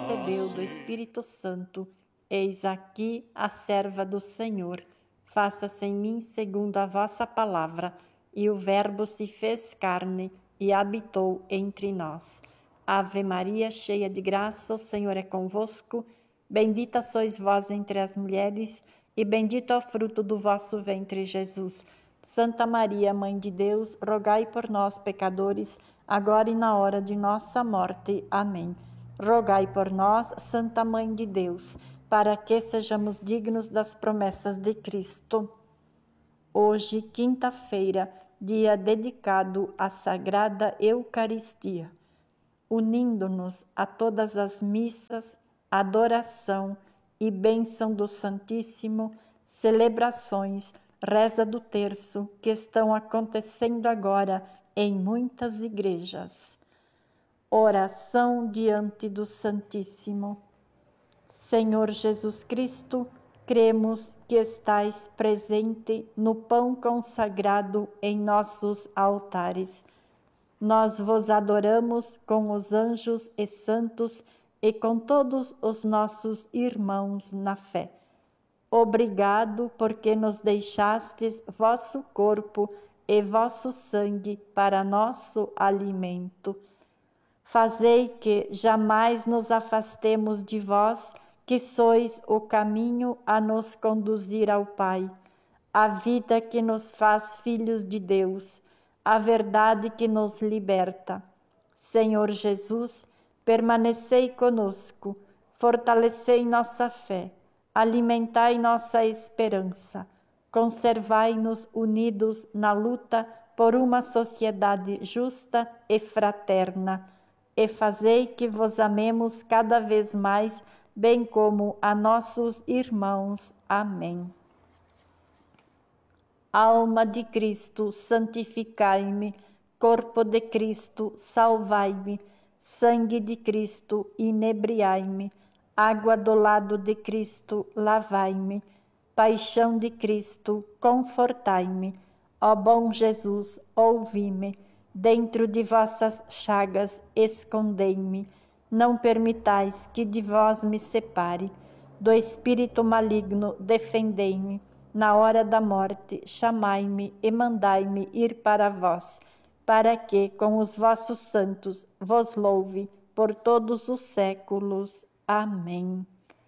concebeu do Espírito Santo, eis aqui a serva do Senhor. Faça-se em mim segundo a vossa palavra. E o Verbo se fez carne e habitou entre nós. Ave Maria, cheia de graça, o Senhor é convosco. Bendita sois vós entre as mulheres, e bendito é o fruto do vosso ventre, Jesus. Santa Maria, Mãe de Deus, rogai por nós, pecadores, agora e na hora de nossa morte. Amém. Rogai por nós, Santa Mãe de Deus, para que sejamos dignos das promessas de Cristo. Hoje, quinta-feira, dia dedicado à Sagrada Eucaristia, unindo-nos a todas as missas, adoração e bênção do Santíssimo, celebrações, reza do terço que estão acontecendo agora em muitas igrejas. Oração diante do Santíssimo. Senhor Jesus Cristo, cremos que estais presente no pão consagrado em nossos altares. Nós vos adoramos com os anjos e santos e com todos os nossos irmãos na fé. Obrigado porque nos deixastes vosso corpo e vosso sangue para nosso alimento. Fazei que jamais nos afastemos de vós, que sois o caminho a nos conduzir ao Pai, a vida que nos faz filhos de Deus, a verdade que nos liberta. Senhor Jesus, permanecei conosco, fortalecei nossa fé, alimentai nossa esperança, conservai-nos unidos na luta por uma sociedade justa e fraterna, e fazei que vos amemos cada vez mais, bem como a nossos irmãos. Amém. Alma de Cristo, santificai-me. Corpo de Cristo, salvai-me. Sangue de Cristo, inebriai-me. Água do lado de Cristo, lavai-me. Paixão de Cristo, confortai-me. Ó bom Jesus, ouvi-me. Dentro de vossas chagas, escondei-me. Não permitais que de vós me separe. Do espírito maligno, defendei-me. Na hora da morte, chamai-me e mandai-me ir para vós, para que, com os vossos santos, vos louve por todos os séculos. Amém.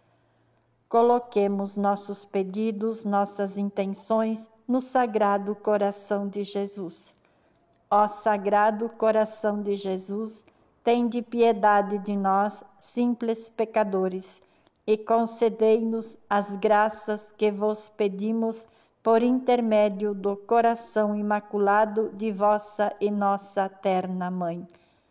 Coloquemos nossos pedidos, nossas intenções no Sagrado Coração de Jesus. Ó Sagrado Coração de Jesus, tende piedade de nós, simples pecadores, e concedei-nos as graças que vos pedimos por intermédio do coração imaculado de vossa e nossa terna Mãe.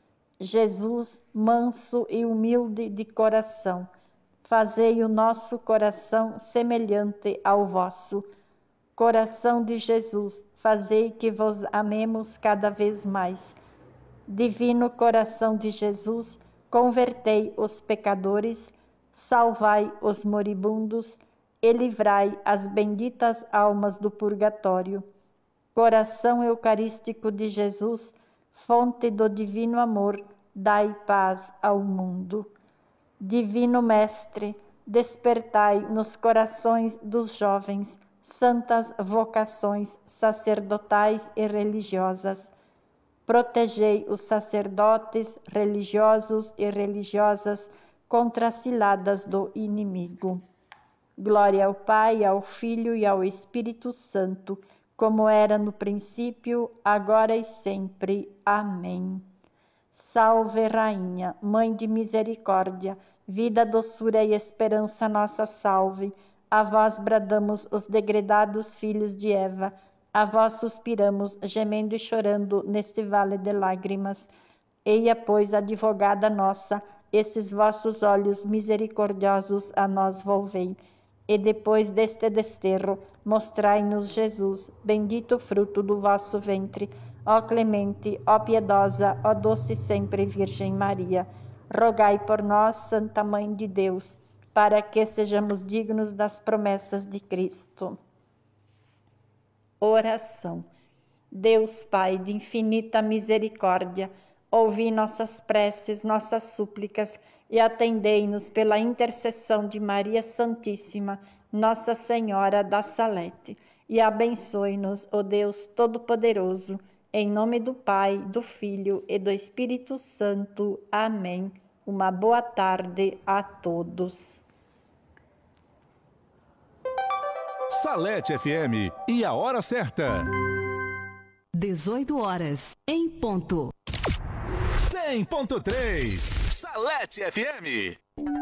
Jesus, manso e humilde de coração, fazei o nosso coração semelhante ao vosso. Coração de Jesus, fazei que vos amemos cada vez mais. Divino coração de Jesus, convertei os pecadores, salvai os moribundos e livrai as benditas almas do purgatório. Coração eucarístico de Jesus, fonte do divino amor, dai paz ao mundo. Divino Mestre, despertai nos corações dos jovens santas vocações sacerdotais e religiosas. Protegei os sacerdotes, religiosos e religiosas contra as ciladas do inimigo. Glória ao Pai, ao Filho e ao Espírito Santo, como era no princípio, agora e sempre. Amém. Salve, Rainha, Mãe de misericórdia, vida, doçura e esperança nossa, salve. A vós bradamos os degredados filhos de Eva, a vós suspiramos, gemendo e chorando neste vale de lágrimas. Eia, pois, advogada nossa, esses vossos olhos misericordiosos a nós volvei. E depois deste desterro, mostrai-nos Jesus, bendito fruto do vosso ventre. Ó clemente, ó piedosa, ó doce sempre Virgem Maria, rogai por nós, Santa Mãe de Deus, para que sejamos dignos das promessas de Cristo. Oração. Deus Pai de infinita misericórdia, ouvi nossas preces, nossas súplicas e atendei-nos pela intercessão de Maria Santíssima, Nossa Senhora da Salete, e abençoe-nos, ó Deus Todo-Poderoso, em nome do Pai, do Filho e do Espírito Santo. Amém. Uma boa tarde a todos. Salete FM e a hora certa. 18 horas, em ponto. 100.3 Salete FM.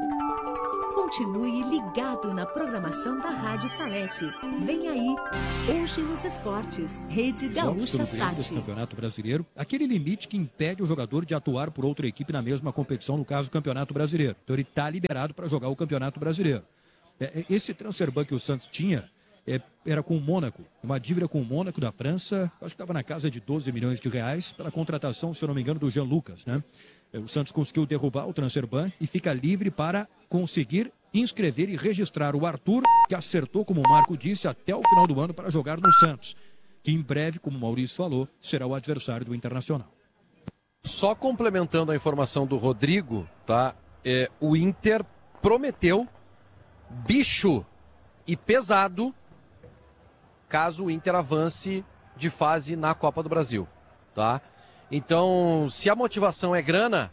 Continue ligado na programação da Rádio Salete. Vem aí, hoje nos esportes, Rede Gaúcha Sat. Campeonato Brasileiro, aquele limite que impede o jogador de atuar por outra equipe na mesma competição, no caso do Campeonato Brasileiro. Então ele está liberado para jogar o Campeonato Brasileiro. Esse transfer ban que o Santos tinha era com o Mônaco, uma dívida com o Mônaco da França, acho que estava na casa de 12 milhões de reais, pela contratação, se eu não me engano, do Jean Lucas, né? O Santos conseguiu derrubar o transfer ban e fica livre para conseguir inscrever e registrar o Arthur, que acertou, como o Marco disse, até o final do ano para jogar no Santos, que em breve, como o Maurício falou, será o adversário do Internacional. Só complementando a informação do Rodrigo, tá? O Inter prometeu bicho e pesado caso o Inter avance de fase na Copa do Brasil, tá? Então, se a motivação é grana,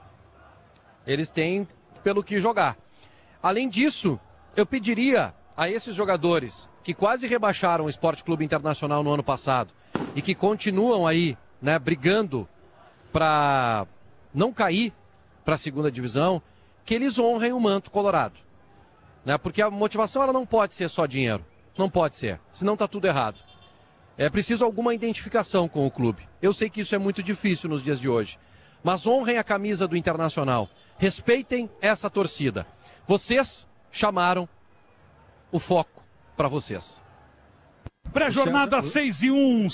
eles têm pelo que jogar. Além disso, eu pediria a esses jogadores que quase rebaixaram o Sport Clube Internacional no ano passado e que continuam aí, né, brigando para não cair para a segunda divisão, que eles honrem o manto colorado, né? Porque a motivação ela não pode ser só dinheiro. Não pode ser, senão está tudo errado. É preciso alguma identificação com o clube. Eu sei que isso é muito difícil nos dias de hoje. Mas honrem a camisa do Internacional. Respeitem essa torcida. Vocês chamaram o foco para vocês. Pré-jornada 6 e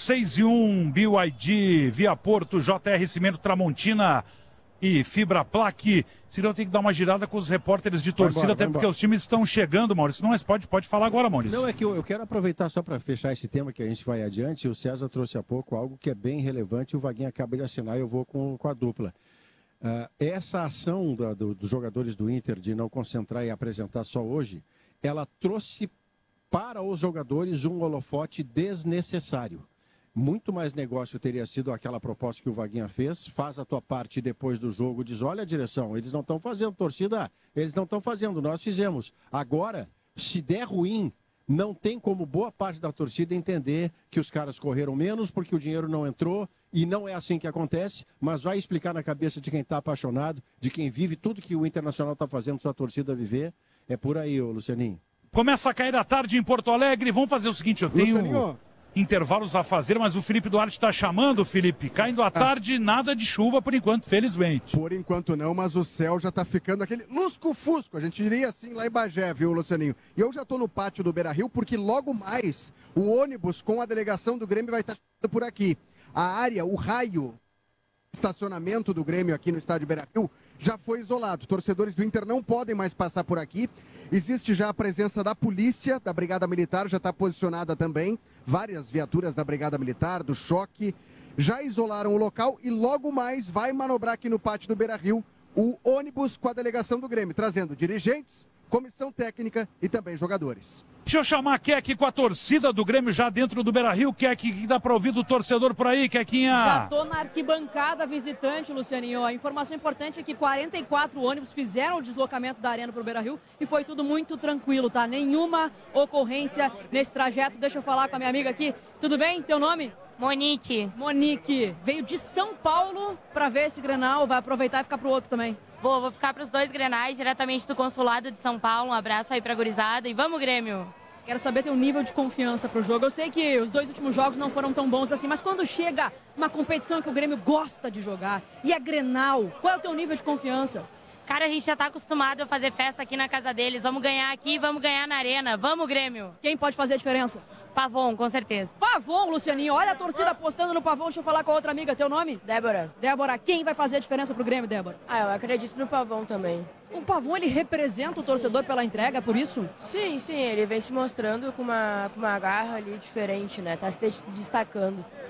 1, BYD, Via Porto, JR Cimento Tramontina e Fibra Plaque. Cirão tem que dar uma girada com os repórteres de torcida, até porque os times estão chegando, Maurício. Não, mas pode falar agora, Maurício. Não, é que eu quero aproveitar só para fechar esse tema que a gente vai adiante. O César trouxe há pouco algo que é bem relevante. O Vaguinho acaba de assinar e eu vou com a dupla. Essa ação dos jogadores do Inter de não concentrar e apresentar só hoje, ela trouxe para os jogadores um holofote desnecessário. Muito mais negócio teria sido aquela proposta que o Vaguinha fez, faz a tua parte depois do jogo, diz, olha a direção, eles não estão fazendo, torcida, eles não estão fazendo, nós fizemos. Agora, se der ruim, não tem como boa parte da torcida entender que os caras correram menos porque o dinheiro não entrou, e não é assim que acontece, mas vai explicar na cabeça de quem está apaixonado, de quem vive tudo que o Internacional está fazendo sua torcida viver. É por aí, ô Lucianinho. Começa a cair a tarde em Porto Alegre, vamos fazer o seguinte, eu tenho... Lucianinho. Intervalos a fazer, mas o Felipe Duarte está chamando, Felipe. Caindo à tarde, nada de chuva por enquanto, felizmente. Por enquanto não, mas o céu já está ficando aquele lusco-fusco. A gente diria assim lá em Bagé, viu, Lucianinho? E eu já estou no pátio do Beira-Rio porque logo mais o ônibus com a delegação do Grêmio vai estar chegando por aqui. A área, o raio, estacionamento do Grêmio aqui no estádio Beira-Rio já foi isolado. Torcedores do Inter não podem mais passar por aqui. Existe já a presença da polícia, da Brigada Militar, já está posicionada também. Várias viaturas da Brigada Militar, do Choque, já isolaram o local e logo mais vai manobrar aqui no pátio do Beira-Rio o ônibus com a delegação do Grêmio, trazendo dirigentes, comissão técnica e também jogadores. Deixa eu chamar a Keck com a torcida do Grêmio já dentro do Beira-Rio. Keck, que dá para ouvir do torcedor por aí, Kequinha? Já tô na arquibancada visitante, Lucianinho. A informação importante é que 44 ônibus fizeram o deslocamento da arena pro Beira-Rio e foi tudo muito tranquilo, tá? Nenhuma ocorrência nesse trajeto. Deixa eu falar com a minha amiga aqui. Tudo bem? Teu nome? Monique. Monique. Veio de São Paulo para ver esse Grenal. Vai aproveitar e ficar pro outro também. Vou ficar para os 2 Grenais, diretamente do Consulado de São Paulo. Um abraço aí pra gurizada e vamos, Grêmio! Quero saber teu nível de confiança pro jogo. Eu sei que os 2 últimos jogos não foram tão bons assim, mas quando chega uma competição que o Grêmio gosta de jogar, e é Grenal, qual é o teu nível de confiança? Cara, a gente já tá acostumado a fazer festa aqui na casa deles. Vamos ganhar aqui, vamos ganhar na arena. Vamos, Grêmio! Quem pode fazer a diferença? Pavon, com certeza. Pavon, Lucianinho. Olha a torcida apostando no Pavon. Deixa eu falar com a outra amiga. Teu nome? Débora. Débora, quem vai fazer a diferença pro Grêmio, Débora? Eu acredito no Pavon também. O Pavon, ele representa o torcedor pela entrega, por isso? Sim, ele vem se mostrando com uma garra ali diferente, né? Tá se destacando.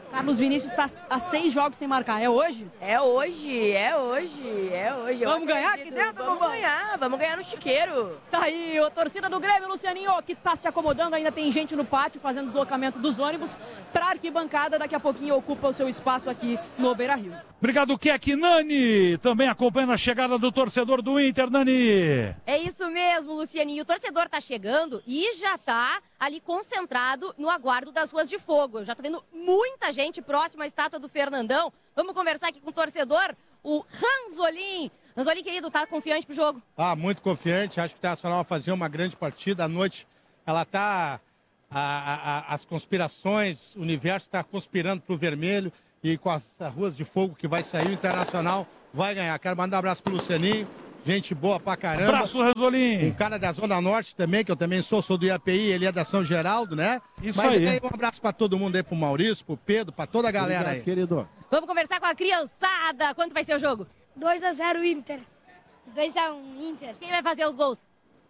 Carlos Vinícius está a 6 jogos sem marcar. É hoje? É hoje, é hoje, é hoje. Vamos ganhar aqui dentro, vamos ganhar no chiqueiro. Tá aí, a torcida do Grêmio, Lucianinho, que tá se acomodando. Ainda tem gente no pátio fazendo deslocamento dos ônibus para a arquibancada. Daqui a pouquinho ocupa o seu espaço aqui no Beira-Rio. Obrigado, Keck. Nani, também acompanhando a chegada do torcedor do Inter, Nani. É isso mesmo, Lucianinho. O torcedor tá chegando e já tá ali concentrado no aguardo das ruas de fogo. Eu já tô vendo muita gente próxima à estátua do Fernandão. Vamos conversar aqui com o torcedor, o Ranzolin. Ranzolin, querido, tá confiante pro jogo? Muito confiante. Acho que o Internacional vai fazer uma grande partida. À noite, ela tá... as conspirações, o universo está conspirando pro vermelho. E com as ruas de fogo que vai sair, o Internacional vai ganhar. Quero mandar um abraço pro Lucianinho. Gente boa pra caramba. Abraço, Ranzolin. Um cara da Zona Norte também, que eu também sou do IAPI, ele é da São Geraldo, né? Isso aí. Mas um abraço pra todo mundo aí, pro Maurício, pro Pedro, pra toda a galera aí. Querido. Vamos conversar com a criançada. Quanto vai ser o jogo? 2-0 Inter. 2-1 Inter. Quem vai fazer os gols?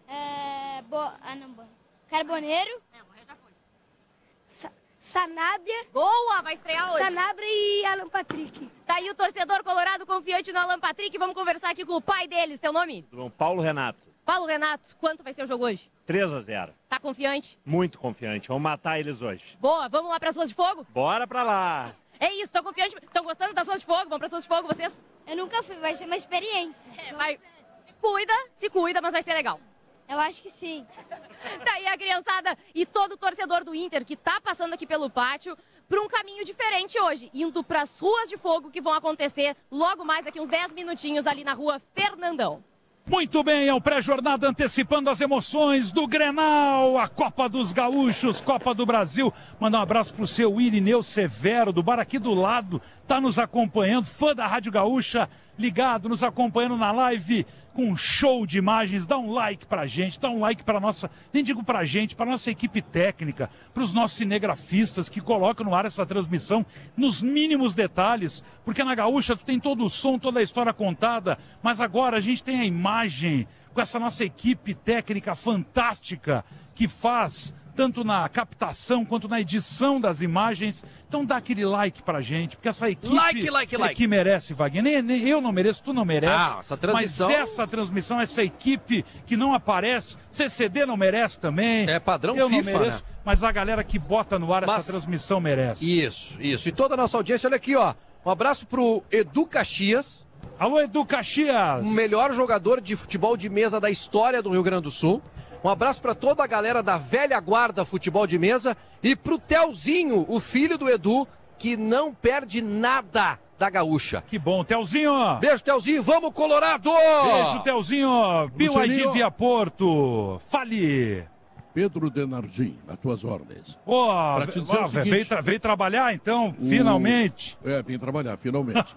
Carboneiro. Já foi. Sanabria. Boa, vai estrear hoje. Sanabria e Alan Patrick. Tá aí o torcedor colorado confiante no Alan Patrick. Vamos conversar aqui com o pai deles. Teu nome? Paulo Renato. Paulo Renato, quanto vai ser o jogo hoje? 3-0. Tá confiante? Muito confiante. Vamos matar eles hoje. Boa, vamos lá pras ruas de fogo? Bora pra lá. É isso, tão confiante? Estão gostando das ruas de fogo? Vamos pras ruas de fogo, vocês? Eu nunca fui, vai ser uma experiência. Se cuida, mas vai ser legal. Eu acho que sim. Tá aí a criançada e todo o torcedor do Inter que tá passando aqui pelo pátio para um caminho diferente hoje, indo pras ruas de fogo que vão acontecer logo mais daqui uns 10 minutinhos ali na rua Fernandão. Muito bem, é o pré-jornada antecipando as emoções do Grenal, a Copa dos Gaúchos, Copa do Brasil. Mandar um abraço pro seu Irineu Severo, do bar aqui do lado, tá nos acompanhando, fã da Rádio Gaúcha, ligado, nos acompanhando na live, com um show de imagens. Dá um like pra gente, dá um like pra nossa, nem digo pra gente, pra nossa equipe técnica, pros nossos cinegrafistas que colocam no ar essa transmissão nos mínimos detalhes, porque na Gaúcha tu tem todo o som, toda a história contada, mas agora a gente tem a imagem com essa nossa equipe técnica fantástica que faz tanto na captação quanto na edição das imagens. Então dá aquele like pra gente, porque essa equipe like. que merece, Wagner. Nem eu não mereço, tu não merece. Essa transmissão... Mas essa transmissão, essa equipe que não aparece, CCD não merece também. É padrão eu FIFA, não mereço, né? Mas a galera que bota no ar essa transmissão merece. Isso. E toda a nossa audiência, olha aqui, ó. Um abraço pro Edu Caxias. Alô, Edu Caxias. O melhor jogador de futebol de mesa da história do Rio Grande do Sul. Um abraço para toda a galera da velha guarda futebol de mesa e pro Telzinho, o filho do Edu, que não perde nada da Gaúcha. Que bom, Telzinho. Beijo, Telzinho. Vamos, Colorado! Beijo, Telzinho. BYD Via Porto. Fale. Pedro Denardim, nas tuas ordens. Veio trabalhar, então, finalmente. Vim trabalhar, finalmente.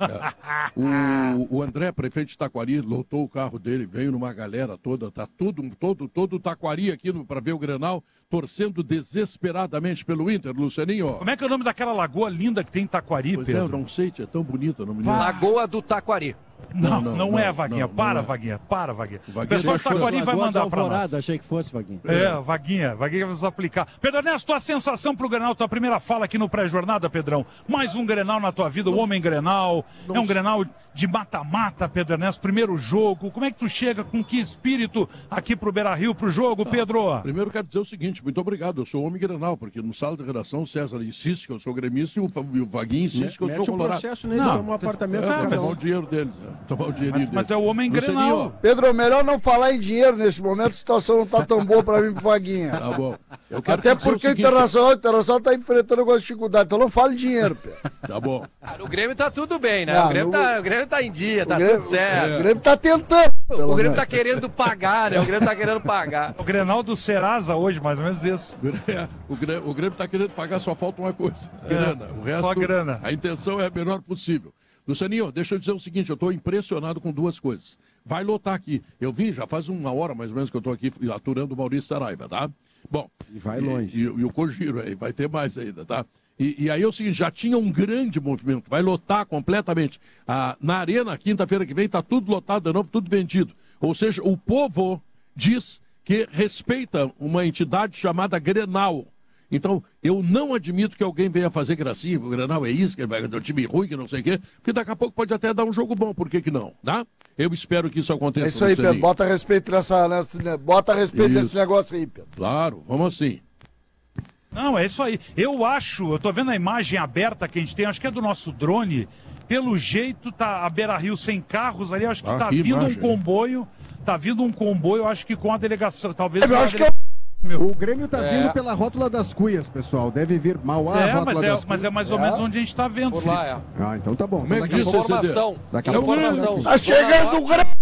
O André, prefeito de Taquari, lotou o carro dele, veio numa galera toda, tá todo Taquari aqui para ver o Grenal, torcendo desesperadamente pelo Inter, Lucianinho. Como é que é o nome daquela lagoa linda que tem em Taquari, pois Pedro? Eu não sei, é tão bonita, não me lembro. Lagoa do Taquari. Não é, Vaguinha. Para, Vaguinha. O pessoal de Taquari vai mandar pra nós. Achei que fosse, Vaguinha. Vaguinha vai nos aplicar. Pedro Ernesto, tua sensação pro Grenal, tua primeira fala aqui no pré-jornada, Pedrão. Mais um Grenal na tua vida, o homem Grenal. É um Grenal de mata-mata, Pedro Ernesto, primeiro jogo. Como é que tu chega, com que espírito aqui pro Beira-Rio, pro jogo, Pedro? Primeiro quero dizer o seguinte, muito obrigado, eu sou homem Grenal, porque no sala de redação o César insiste que eu sou gremista e o Vaguinho insiste que eu sou colorado. Processo neles, tomar um apartamento. Tomar o dinheiro deles, tomar o dinheirinho deles. Mas é o homem Grenal. Pedro, melhor não falar em dinheiro nesse momento, a situação não tá tão boa pra mim pro Vaguinha. Tá bom. Até porque o Internacional tá enfrentando algumas dificuldades, então não fala em dinheiro, Pedro. Tá bom. No Grêmio tá tudo bem, né? O Grêmio tá em dia, tá tudo certo. O Grêmio tá tentando. O Grêmio tá querendo pagar, né? O Grêmio tá querendo pagar. O Grenal do Serasa hoje, mais ou menos isso. O Grêmio tá querendo pagar, só falta uma coisa. Grana. O resto, só grana. A intenção é a menor possível. Lucianinho, deixa eu dizer o seguinte, eu estou impressionado com duas coisas. Vai lotar aqui. Eu vim, já faz uma hora mais ou menos que eu estou aqui aturando o Maurício Saraiva, tá? Bom. E vai longe. E o Cogiro aí, vai ter mais ainda, tá? E aí é o seguinte, já tinha um grande movimento, vai lotar completamente. Na Arena, quinta-feira que vem, está tudo lotado de novo, tudo vendido. Ou seja, o povo diz que respeita uma entidade chamada Grenal. Então, eu não admito que alguém venha fazer gracinha, o Grenal é isso, que vai ter um time ruim, que não sei o quê, porque daqui a pouco pode até dar um jogo bom, por que não, tá? Eu espero que isso aconteça. É isso aí, Pedro, bota respeito nesse negócio aí, Pedro. Claro, vamos assim. Não, é isso aí. Eu tô vendo a imagem aberta que a gente tem, acho que é do nosso drone. Pelo jeito, tá a Beira-Rio sem carros ali, acho que tá vindo um comboio. Tá vindo um comboio, acho que com a delegação, talvez... Eu acho que o Grêmio tá vindo pela Rótula das Cuias, pessoal. Deve vir Mauá, Rótula das Cuias. Mas é mais ou menos onde a gente tá vendo, Por lá, Ah, então tá bom. Como é que diz informação. Tá chegando o Grêmio.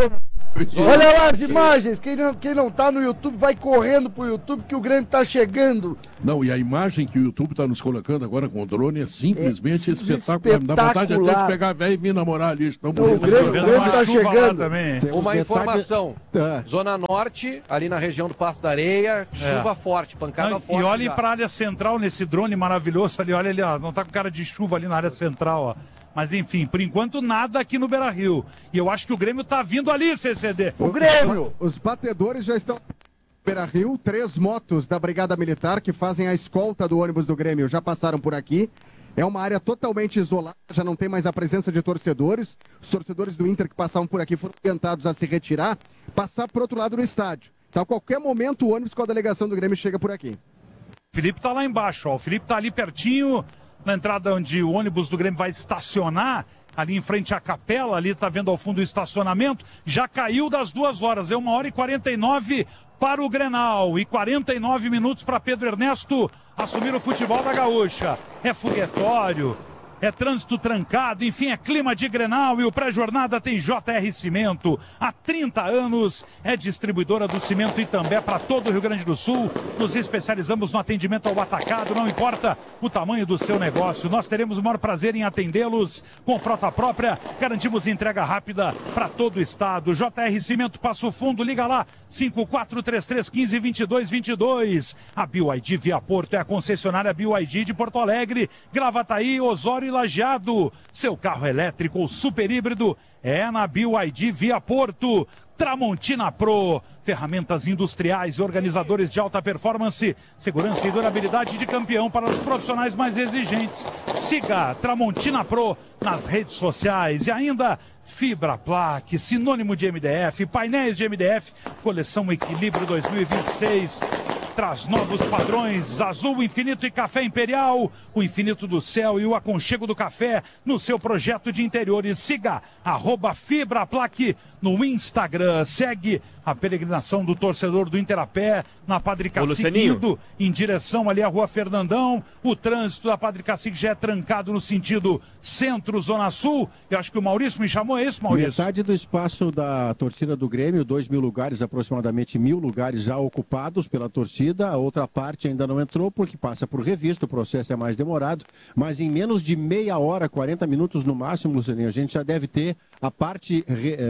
Olha lá as imagens, quem não tá no YouTube vai correndo pro YouTube que o Grêmio tá chegando. Não, e a imagem que o YouTube tá nos colocando agora com o drone é simplesmente espetacular. Me dá vontade até de pegar a velha e me namorar ali. O Grêmio tá chegando. Uma informação, Zona Norte, ali na região do Passo da Areia, chuva forte, pancada forte. E olhem pra área central nesse drone maravilhoso ali, olha ali, ó, não tá com cara de chuva ali na área central, ó. Mas enfim, por enquanto nada aqui no Beira-Rio. E eu acho que o Grêmio tá vindo ali, CCD. O Grêmio! Os batedores já estão no Beira-Rio. 3 motos da Brigada Militar que fazem a escolta do ônibus do Grêmio já passaram por aqui. É uma área totalmente isolada, já não tem mais a presença de torcedores. Os torcedores do Inter que passavam por aqui foram orientados a se retirar, passar para outro lado do estádio. Então, a qualquer momento, o ônibus com a delegação do Grêmio chega por aqui. O Felipe tá lá embaixo, ó. O Felipe tá ali pertinho, na entrada onde o ônibus do Grêmio vai estacionar, ali em frente à capela, ali tá vendo ao fundo o estacionamento, já caiu das 2 horas, é 1h49 para o Grenal e 49 minutos para Pedro Ernesto assumir o futebol da Gaúcha. É foguetório, é trânsito trancado, enfim, é clima de Grenal e o pré-jornada tem JR Cimento. Há 30 anos é distribuidora do cimento Itambé para todo o Rio Grande do Sul. Nos especializamos no atendimento ao atacado, não importa o tamanho do seu negócio. Nós teremos o maior prazer em atendê-los com frota própria. Garantimos entrega rápida para todo o estado. JR Cimento Passo Fundo, liga lá, 5433152222. A BYD Via Porto é a concessionária BYD de Porto Alegre, Gravataí, Osório e Lajeado. Seu carro elétrico ou super híbrido é na BYD Via Porto. Tramontina Pro, ferramentas industriais e organizadores de alta performance, segurança e durabilidade de campeão para os profissionais mais exigentes. Siga Tramontina Pro nas redes sociais e ainda Fibra Plaque, sinônimo de MDF, painéis de MDF, coleção Equilíbrio 2026. Traz novos padrões, azul infinito e café imperial, o infinito do céu e o aconchego do café no seu projeto de interiores. Siga @FibraPlaque no Instagram. Segue a peregrinação do torcedor do Inter a pé na Padre Cacique, em direção ali à Rua Fernandão. O trânsito da Padre Cacique já é trancado no sentido centro-zona sul. Eu acho que o Maurício me chamou, é isso, Maurício? Metade do espaço da torcida do Grêmio, 2.000 lugares, aproximadamente 1.000 lugares já ocupados pela torcida. A outra parte ainda não entrou porque passa por revista, o processo é mais demorado. Mas em menos de meia hora, 40 minutos no máximo, Lucianinho, a gente já deve ter a parte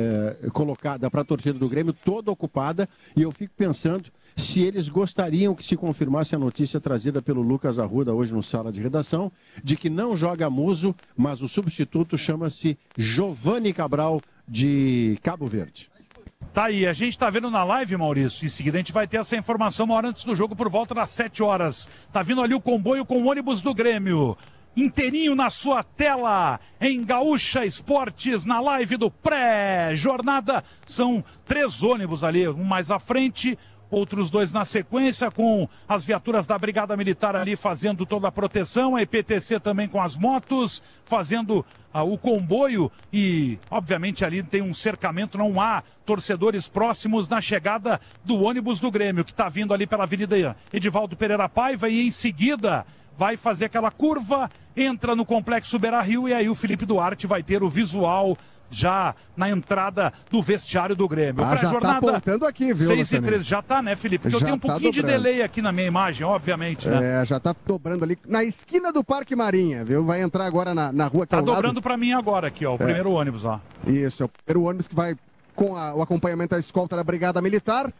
colocada para a torcida do Grêmio toda ocupada. E eu fico pensando se eles gostariam que se confirmasse a notícia trazida pelo Lucas Arruda hoje no Sala de Redação, de que não joga Muso, mas o substituto chama-se Giovanni Cabral, de Cabo Verde. Tá aí, a gente tá vendo na live, Maurício. Em seguida a gente vai ter essa informação uma hora antes do jogo, por volta das 7 horas. Tá vindo ali o comboio com o ônibus do Grêmio. Inteirinho na sua tela, em Gaúcha Esportes, na live do pré-jornada. São 3 ônibus ali, um mais à frente, outros 2 na sequência, com as viaturas da Brigada Militar ali fazendo toda a proteção, a EPTC também com as motos, fazendo o comboio e, obviamente, ali tem um cercamento, não há torcedores próximos na chegada do ônibus do Grêmio, que está vindo ali pela Avenida Edivaldo Pereira Paiva e, em seguida, vai fazer aquela curva, entra no Complexo Beira-Rio e aí o Felipe Duarte vai ter o visual já na entrada do vestiário do Grêmio. Já tá apontando aqui, viu, 6:13, já tá, né, Felipe? Porque eu tenho um pouquinho de delay aqui na minha imagem, obviamente, né? Já tá dobrando ali na esquina do Parque Marinha, viu? Vai entrar agora na rua que tá dobrando para mim agora aqui, ó, o primeiro ônibus, ó. Isso, é o primeiro ônibus que vai com o acompanhamento da escolta da Brigada Militar.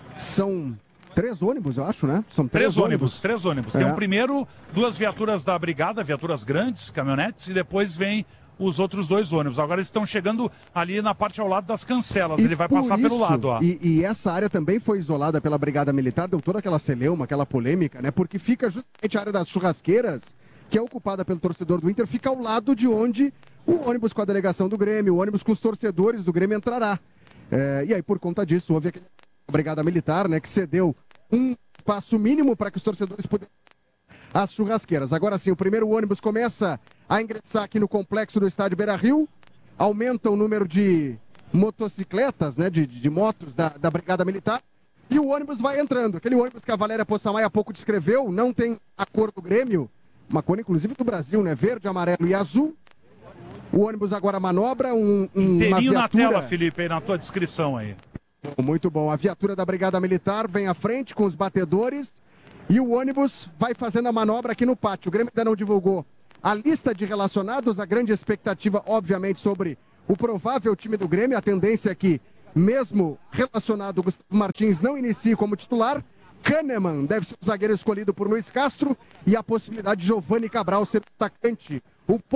São 3 ônibus, eu acho, né? São 3 ônibus. 3 ônibus. Tem o primeiro, 2 viaturas da Brigada, viaturas grandes, caminhonetes, e depois vem os outros 2 ônibus. Agora eles estão chegando ali na parte ao lado das cancelas. Ele vai passar pelo lado, ó. E essa área também foi isolada pela Brigada Militar, deu toda aquela celeuma, aquela polêmica, né? Porque fica justamente a área das churrasqueiras, que é ocupada pelo torcedor do Inter, fica ao lado de onde o ônibus com a delegação do Grêmio, o ônibus com os torcedores do Grêmio entrará. E aí, por conta disso, houve a Brigada Militar, né, que cedeu um passo mínimo para que os torcedores pudessem as churrasqueiras. Agora sim, o primeiro ônibus começa a ingressar aqui no complexo do estádio Beira-Rio, aumenta o número de motocicletas, né, de motos da Brigada Militar, e o ônibus vai entrando. Aquele ônibus que a Valéria Poçamay há pouco descreveu, não tem a cor do Grêmio, uma cor inclusive do Brasil, né, verde, amarelo e azul. O ônibus agora manobra uma Inteirinho viatura... na tela, Felipe, aí na tua descrição aí. Muito bom. A viatura da Brigada Militar vem à frente com os batedores e o ônibus vai fazendo a manobra aqui no pátio. O Grêmio ainda não divulgou a lista de relacionados, a grande expectativa, obviamente, sobre o provável time do Grêmio. A tendência é que, mesmo relacionado, o Gustavo Martins não inicie como titular. Kahneman deve ser o zagueiro escolhido por Luiz Castro e a possibilidade de Giovani Cabral ser atacante. O